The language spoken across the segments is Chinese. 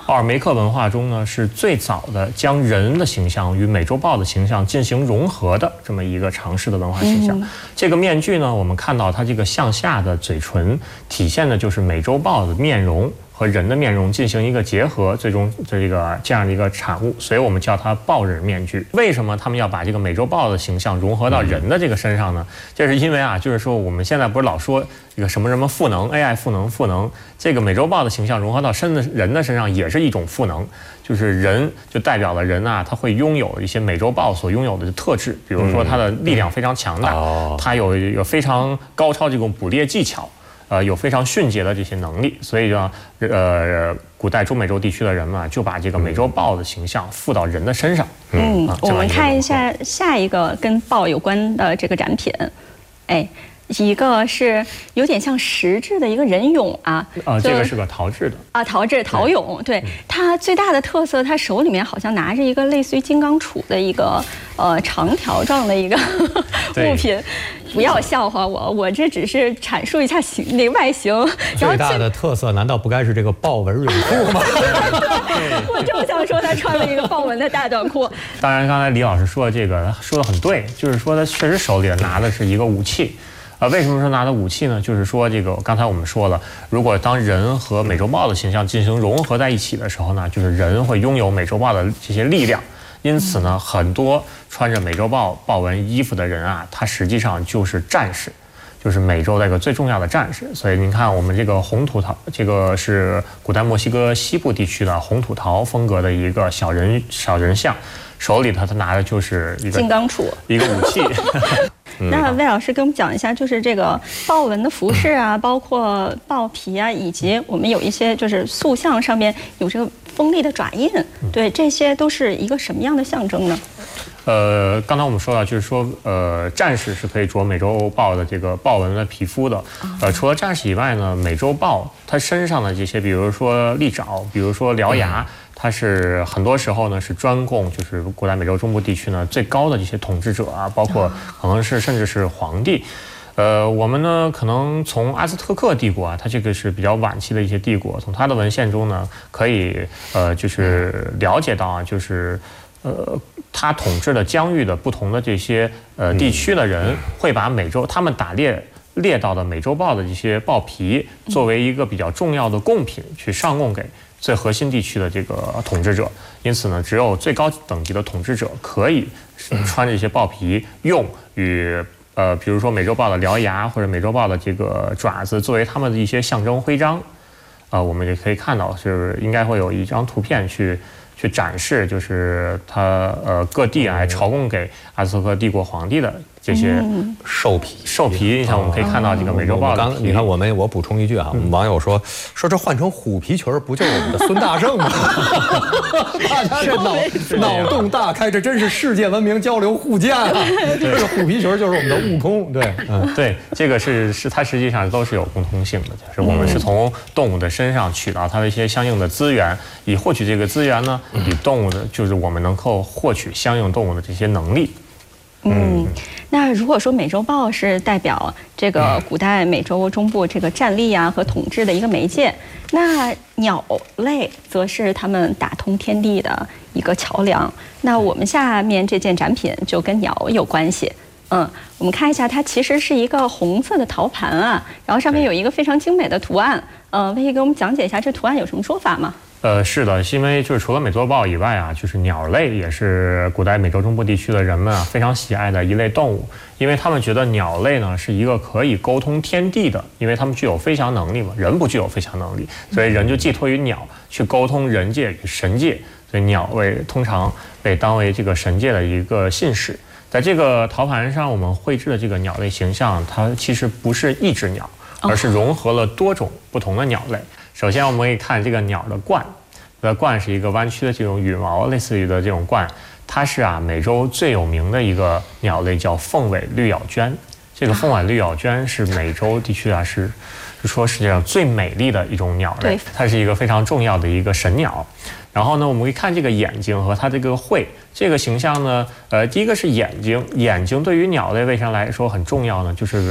奥尔梅克文化中呢，是最早的将人的形象与美洲豹的形象进行融合的这么一个尝试的文化形象。这个面具呢，我们看到它这个向下的嘴唇，体现的就是美洲豹的面容和人的面容进行一个结合，最终这样的一个产物，所以我们叫它豹人面具。为什么他们要把这个美洲豹的形象融合到人的这个身上呢？这是因为啊，就是说我们现在不是老说这个什么赋能 AI 赋能，这个美洲豹的形象融合到人的身上也是一种赋能，就是人就代表了人啊，他会拥有一些美洲豹所拥有的特质，比如说它的力量非常强大，它有非常高超这种捕猎技巧。有非常迅捷的这些能力，所以呢，古代中美洲地区的人们就把这个美洲豹的形象附到人的身上。 我们看一下下一个跟豹有关的这个展品，一个是有点像石质的一个人俑啊， 这个是个陶制的啊，陶俑，对，它最大的特色，它手里面好像拿着一个类似于金刚杵的一个长条状的一个物品。不要笑话我这只是阐述一下那个外形。 最大的特色难道不该是这个豹纹泳裤吗？ 我正想说他穿了一个豹纹的大短裤。 当然，刚才李老师说的这个说得很对，就是说他确实手里拿的是一个武器。为什么说拿的武器呢？就是说这个刚才我们说了，如果当人和美洲豹的形象进行融合在一起的时候呢，就是人会拥有美洲豹的这些力量。因此呢，很多穿着美洲豹纹衣服的人啊，他实际上就是战士，就是美洲的一个最重要的战士。所以您看，我们这个红土陶，这个是古代墨西哥西部地区的红土陶风格的一个小人像，手里他拿的就是一个金刚杵， 一个武器。 那魏老师给我们讲一下，就是这个豹纹的服饰啊，包括豹皮啊，以及我们有一些就是塑像上面有这个锋利的爪印，对，这些都是一个什么样的象征呢？ 刚才我们说到，就是说，战士是可以着美洲豹的这个豹纹的皮肤的。除了战士以外呢，美洲豹它身上的这些，比如说利爪，比如说獠牙。它是很多时候呢是专供就是古代美洲中部地区呢最高的这些统治者啊，包括可能是甚至是皇帝。我们呢可能从阿兹特克帝国啊，它这个是比较晚期的一些帝国，从它的文献中呢可以就是了解到啊，就是他统治的疆域的不同的这些地区的人会把他们打猎到的美洲豹的这些豹皮作为一个比较重要的贡品去上供给最核心地区的这个统治者，因此呢，只有最高等级的统治者可以穿这些豹皮，用与比如说美洲豹的獠牙或者美洲豹的这个爪子作为他们的一些象征徽章。我们也可以看到，是应该会有一张图片去展示，就是他各地来朝贡给阿兹特克帝国皇帝的这些兽皮。 你想我们可以看到这个美洲豹的皮。 你看我补充一句啊，我们网友说这换成虎皮裙不就是我们的孙大圣吗？大家这脑洞大开，这真是世界文明交流互鉴啊！这个虎皮裙就是我们的悟空，对， 对，这个是它实际上都是有共通性的，就是我们是从动物的身上取到它的一些相应的资源，以获取这个资源呢，以动物的就是我们能够获取相应动物的这些能力。 那如果说美洲豹是代表这个古代美洲中部这个战力啊和统治的一个媒介，那鸟类则是他们打通天地的一个桥梁。那我们下面这件展品就跟鸟有关系。我们看一下，它其实是一个红色的陶盘啊，然后上面有一个非常精美的图案。可以给我们讲解一下这图案有什么说法吗？ 是的，因为就是除了美洲豹以外啊，就是鸟类也是古代美洲中部地区的人们啊非常喜爱的一类动物，因为他们觉得鸟类呢是一个可以沟通天地的，因为他们具有飞翔能力嘛，人不具有飞翔能力，所以人就寄托于鸟去沟通人界与神界，所以鸟通常被当为这个神界的一个信使。在这个陶盘上，我们绘制的这个鸟类形象，它其实不是一只鸟，而是融合了多种不同的鸟类。首先，我们可以看这个鸟的冠，冠是一个弯曲的这种羽毛，类似于的这种冠，它是美洲最有名的一个鸟类，叫凤尾绿咬鹃。这个凤尾绿咬鹃是美洲地区是说世界上最美丽的一种鸟类，它是一个非常重要的一个神鸟。然后呢，我们可以看这个眼睛和它这个喙，这个形象呢，第一个是眼睛对于鸟类为啥来说很重要呢？就是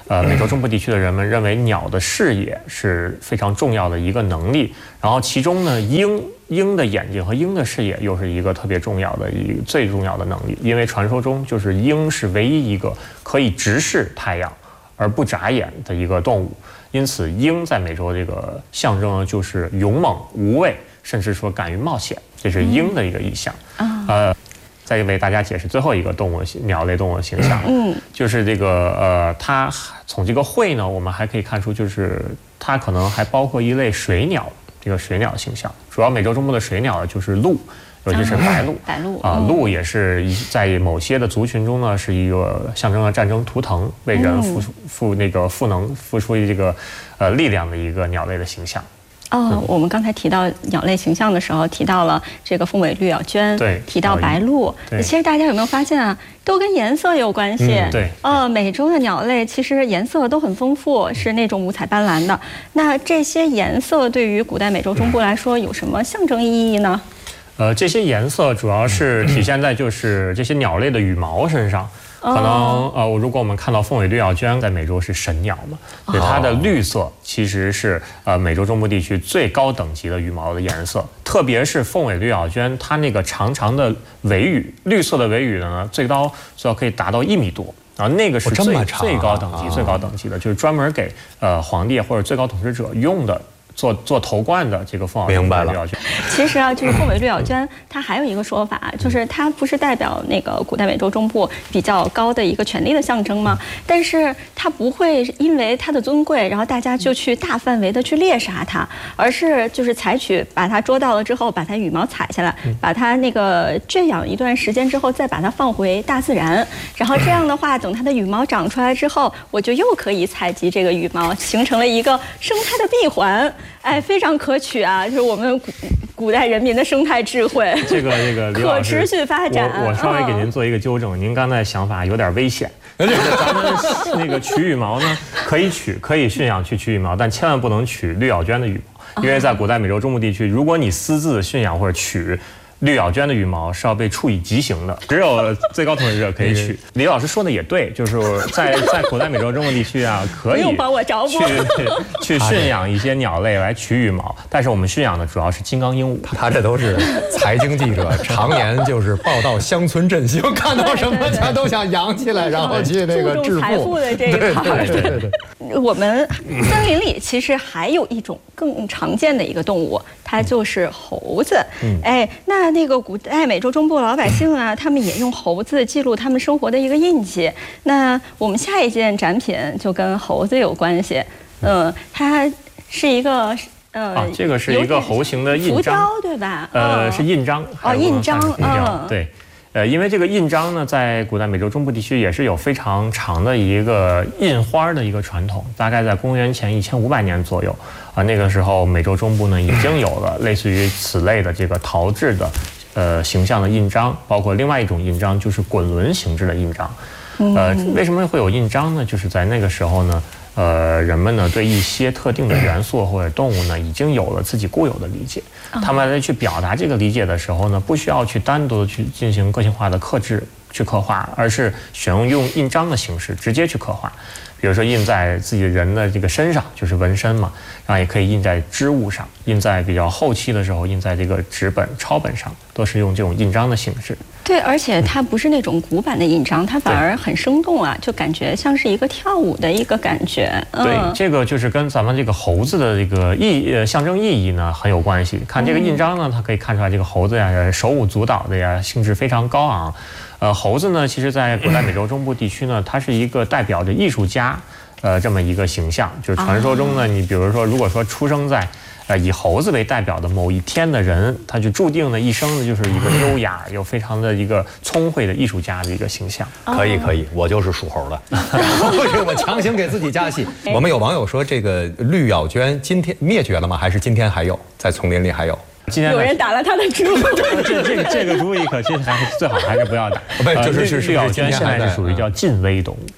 美洲中部地区的人们认为鸟的视野是非常重要的一个能力，然后其中呢，鹰的眼睛和鹰的视野又是一个特别重要的最重要的能力，因为传说中就是鹰是唯一一个可以直视太阳而不眨眼的一个动物，因此鹰在美洲这个象征就是勇猛无畏，甚至说敢于冒险，这是鹰的一个意象。再为大家解释最后一个鸟类动物的形象，就是这个它从这个喙呢，我们还可以看出，就是它可能还包括一类水鸟，这个水鸟形象。主要美洲中部的水鸟就是鹭，尤其是白鹭。 白鹭鹭也是在某些的族群中呢，是一个象征了战争图腾，为人付出这个力量的一个鸟类的形象。 我们刚才提到鸟类形象的时候，提到了这个凤尾绿咬鹃， 对， 提到白鹭。其实大家有没有发现啊，都跟颜色有关系？ 对。 美洲的鸟类其实颜色都很丰富，是那种五彩斑斓的。那这些颜色对于古代美洲中部来说有什么象征意义呢？ 这些颜色主要是体现在就是这些鸟类的羽毛身上。可能如果我们看到凤尾绿咬鹃在美洲是神鸟嘛，所以它的绿色其实是美洲中部地区最高等级的羽毛的颜色，特别是凤尾绿咬鹃，它那个长长的尾羽，绿色的尾羽呢，最高可以达到1米多。然后那个是最高等级的，就是专门给皇帝或者最高统治者用的。做头冠的这个凤尾绿咬鹃， 其实啊，就是凤尾绿咬鹃，它还有一个说法，就是它不是代表那个古代美洲中部比较高的一个权力的象征吗？但是它不会因为它的尊贵，然后大家就去大范围的去猎杀它，而是就是采取把它捉到了之后，把它羽毛采下来，把它那个圈养一段时间之后，再把它放回大自然，然后这样的话，等它的羽毛长出来之后，我就又可以采集这个羽毛，形成了一个生态的闭环。非常可取啊！就是我们古代人民的生态智慧， 这个可持续发展。 我稍微给您做一个纠正，您刚才想法有点危险。咱们那个取羽毛呢，可以驯养去取羽毛，但千万不能取绿咬鹃的羽毛，因为在古代美洲中部地区，如果你私自驯养或者取绿咬鹃的羽毛是要被处以极刑的，只有最高统治者可以取。李老师说的也对，就是在古代美洲中部地区啊，可以去驯养一些鸟类来取羽毛，但是我们驯养的主要是金刚鹦鹉。 他这都是财经记者，常年就是报道乡村振兴，看到什么他都想养起来，然后去那个致富。 财富的这一块。对。我们森林里其实还有一种更常见的一个动物，它就是猴子。那个古代美洲中部老百姓啊，他们也用猴子记录他们生活的一个印记。那我们下一件展品就跟猴子有关系。它是一个这个是一个猴形的印章， 对吧？ 是印章。 印章。 对。因为这个印章呢，在古代美洲中部地区也是有非常长的一个印花的一个传统，大概在公元前1500年左右那个时候美洲中部呢已经有了类似于此类的这个陶制的形象的印章，包括另外一种印章就是滚轮形制的印章。为什么会有印章呢？就是在那个时候呢，人们呢对一些特定的元素或者动物呢已经有了自己固有的理解，他们在去表达这个理解的时候呢，不需要去单独的去进行个性化的刻制去刻画，而是选用印章的形式直接去刻画。比如说印在自己人的这个身上，就是纹身嘛，然后也可以印在织物上，印在比较后期的时候，印在这个纸本、抄本上，都是用这种印章的形式。 对，而且它不是那种古板的印章，它反而很生动啊，就感觉像是一个跳舞的一个感觉。 对，这个就是跟咱们这个猴子的这个象征意义呢很有关系。看这个印章呢，它可以看出来这个猴子呀手舞足蹈的呀，兴致非常高昂。猴子呢，其实在古代美洲中部地区呢，它是一个代表着艺术家这么一个形象。就是传说中呢，你比如说，如果说出生在以猴子为代表的某一天的人，他就注定了一生的就是一个优雅又非常的一个聪慧的艺术家的一个形象。 可以，我就是属猴的，我强行给自己加戏。我们有网友说，这个绿咬鹃今天灭绝了吗？还是今天还有在丛林里还有？ 有人打了他的主意， 这个主意可其实最好还是不要打。 就是绿咬鹃现在是属于叫近危动物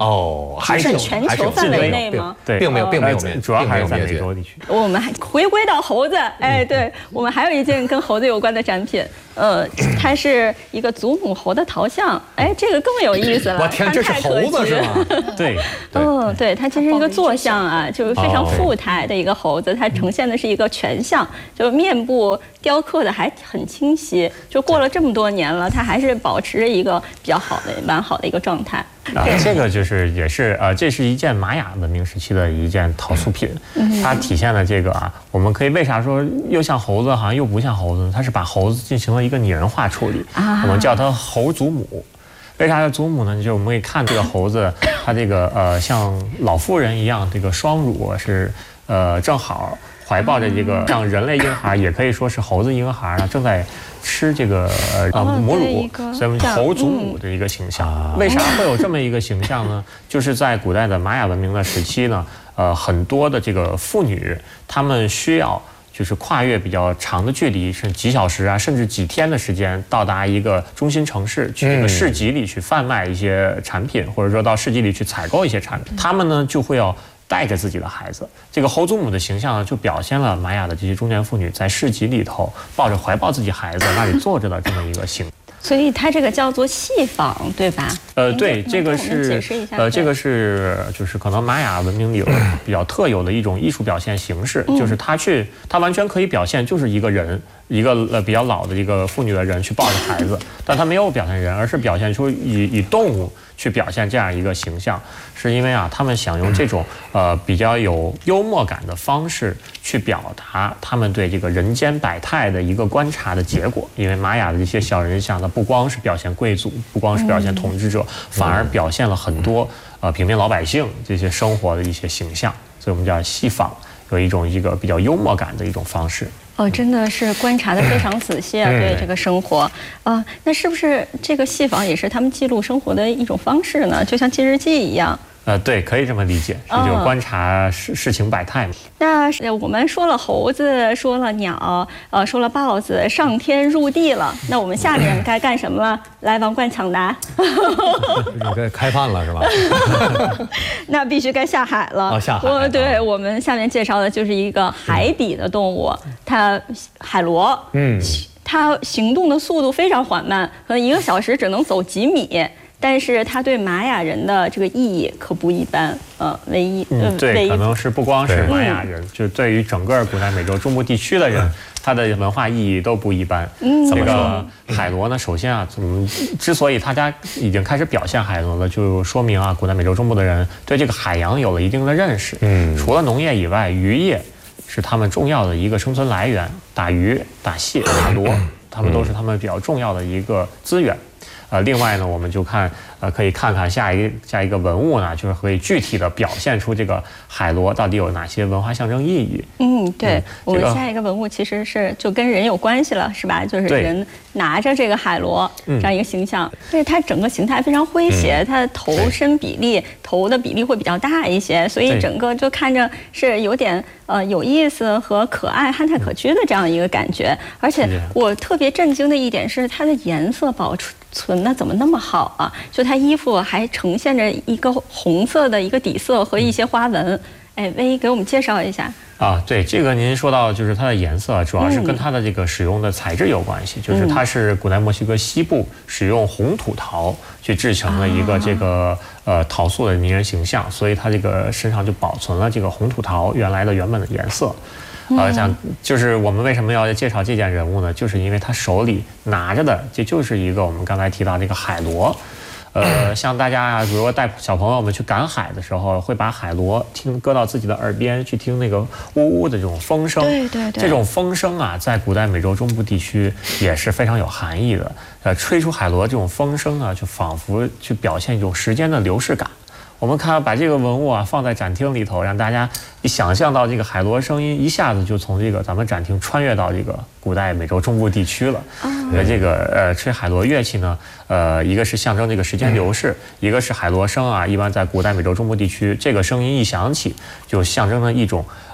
哦，还是全球范围内吗？ 对， 并没有主要还是在美洲地区。 我们还回归到猴子，哎，对，我们还有一件跟猴子有关的展品，它是一个祖母猴的陶像，哎，这个更有意思了。 我天，这是猴子是吗？ 对， 对，它其实是一个坐像啊，就是非常富态的一个猴子，它呈现的是一个全像，就面部雕刻的还很清晰，就过了这么多年了，它还是保持着一个比较好的、完好的一个状态。 这个也是这是一件玛雅文明时期的一件陶塑品，它体现了这个我们可以为啥说又像猴子，好像又不像猴子呢？它是把猴子进行了一个拟人化处理，我们叫它猴祖母。为啥叫祖母呢？就是我们可以看这个猴子，它这个像老妇人一样，这个双乳是正好怀抱着这个像人类婴孩，也可以说是猴子婴孩呢，正在吃这个母乳，所以猴祖母的一个形象。为啥会有这么一个形象呢？就是在古代的玛雅文明的时期呢，很多的这个妇女，她们需要就是跨越比较长的距离，是几小时啊，甚至几天的时间，到达一个中心城市，去这个市集里去贩卖一些产品，或者说到市集里去采购一些产品。她们呢就会要带着自己的孩子，这个猴祖母的形象呢，就表现了玛雅的这些中年妇女在市集里头怀抱自己孩子那里坐着的这么一个形。 所以它这个叫做戏仿，对吧？ 对，这个是这个是就是可能玛雅文明里比较特有的一种艺术表现形式，就是它完全可以表现就是一个人，一个比较老的一个妇女的人去抱着孩子，但它没有表现人，而是表现出以动物去表现这样一个形象，是因为他们想用这种比较有幽默感的方式去表达他们对这个人间百态的一个观察的结果。因为玛雅的这些小人像，它不光是表现贵族，不光是表现统治者，反而表现了很多平民老百姓这些生活的一些形象，所以我们叫戏仿，有一个比较幽默感的一种方式。 真的是观察得非常仔细啊，对这个生活，那是不是这个戏仿也是他们记录生活的一种方式呢？就像记日记一样。 对，可以这么理解，是就观察世情百态嘛。 那我们说了猴子，说了鸟，说了豹子，上天入地了。那我们下面该干什么了？来，王冠抢答。 你该开饭了是吧？ 那必须该下海了。 下海。 对，我们下面介绍的就是一个海底的动物，它海螺。它行动的速度非常缓慢，可能1个小时只能走几米。但是它对玛雅人的这个意义可不一般， 对，可能是不光是玛雅人，就对于整个古代美洲中部地区的人，它的文化意义都不一般。这个海螺呢，首先之所以大家已经开始表现海螺了，就说明古代美洲中部的人对这个海洋有了一定的认识。除了农业以外，渔业是他们重要的一个生存来源，打鱼、打蟹、打螺，他们都是他们比较重要的一个资源。另外呢，我们就可以看看下一个文物呢，就是可以具体的表现出这个海螺到底有哪些文化象征意义。 对，我们下一个文物其实是就跟人有关系了，是吧？就是人拿着这个海螺这样一个形象，所以它整个形态非常诙谐，它头身比例头的比例会比较大一些，所以整个就看着是有点有意思和可爱、憨态可掬的这样一个感觉。而且我特别震惊的一点是它的颜色保存的怎么那么好啊？就它衣服还呈现着一个红色的一个底色和一些花纹。薇给我们介绍一下。 对，这个您说到就是它的颜色，主要是跟它的这个使用的材质有关系，就是它是古代墨西哥西部使用红土陶去制成了一个这个陶塑的拟人形象，所以它这个身上就保存了这个红土陶原本的颜色。就是我们为什么要介绍这件人物呢？就是因为他手里拿着的，这就是一个我们刚才提到这个海螺。像大家比如说带小朋友们去赶海的时候，会把海螺搁到自己的耳边去听那个呜呜的这种风声。对，这种风声在古代美洲中部地区也是非常有含义的。吹出海螺这种风声呢，就仿佛去表现一种时间的流逝感。我们把这个文物放在展厅里头，让大家一想象到这个海螺声音，一下子就从这个咱们展厅穿越到这个古代美洲中部地区了。这个吹海螺乐器呢，一个是象征这个时间流逝，一个是海螺声一般在古代美洲中部地区，这个声音一响起，就象征着一种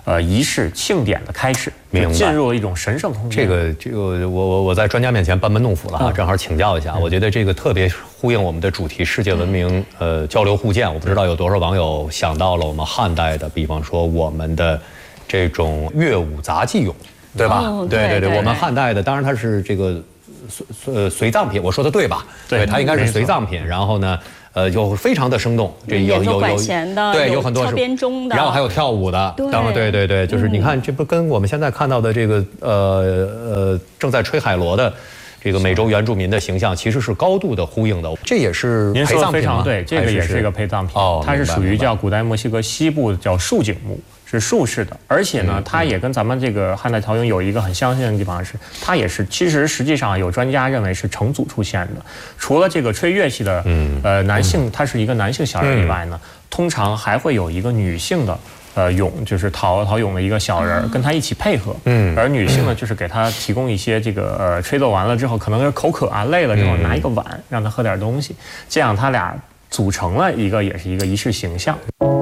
仪式庆典的开始， 明白， 进入了一种神圣空间。 这个，我在专家面前班门弄斧了哈，正好请教一下。我觉得这个特别呼应我们的主题，世界文明交流互鉴。我不知道有多少网友想到了我们汉代的，比方说我们的这种乐舞杂技俑，对吧？对，我们汉代的，当然它是这个随葬品，我说的对吧？对，它应该是随葬品。然后呢？就非常的生动， 这有管弦的， 对，有很多敲编钟的， 然后还有跳舞的，对，就是你看，这不跟我们现在看到的这个正在吹海螺的这个美洲原住民的形象，其实是高度的呼应的。这也是您说的非常对，这个也是一个陪葬品，它是属于叫古代墨西哥西部叫竖井木。是竖式的，而且呢，它也跟咱们这个汉代陶俑有一个很相近的地方是，它也是其实实际上有专家认为是成组出现的。除了这个吹乐器的男性，他是一个男性小人以外呢，通常还会有一个女性的俑，就是陶俑的一个小人跟他一起配合。而女性呢，就是给他提供一些这个吹奏完了之后，可能是口渴啊累了之后拿一个碗让他喝点东西，这样他俩组成了一个也是一个仪式形象。